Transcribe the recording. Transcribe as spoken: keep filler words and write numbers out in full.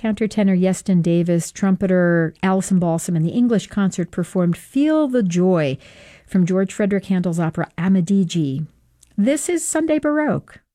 Countertenor Yeston Davis, trumpeter Alison Balsam, and the English Concert performed Feel the Joy from George Frederick Handel's opera Amadigi. This is Sunday Baroque.